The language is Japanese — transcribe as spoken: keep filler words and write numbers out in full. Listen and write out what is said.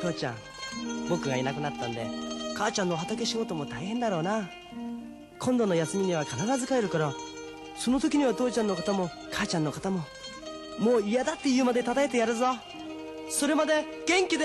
父ちゃん、僕がいなくなったんで母ちゃんの畑仕事も大変だろうな。今度の休みには必ず帰るから、その時には父ちゃんの肩も母ちゃんの肩ももう嫌だって言うまで叩いてやるぞ。それまで元気で